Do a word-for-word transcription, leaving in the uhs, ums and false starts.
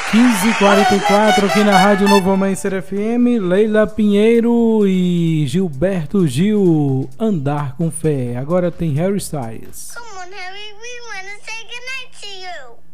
quinze e quarenta e quatro aqui na Rádio Novo Amanhecer F M. Leila Pinheiro e Gilberto Gil, Andar com Fé. Agora tem Harry Styles. Come on, Harry, we wanna say goodnight to you.